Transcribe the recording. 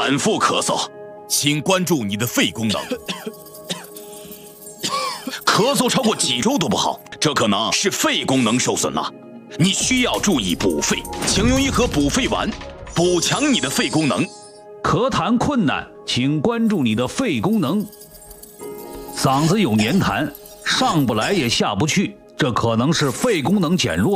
反复咳嗽， 请关注你的肺功能。 咳嗽超过几周都不好，这可能是肺功能受损了。你需要注意补肺，请用一盒补肺丸，补强你的肺功能。 咳痰困难，请关注你的肺功能。嗓子有黏痰，上不来也下不去，这可能是肺功能减弱。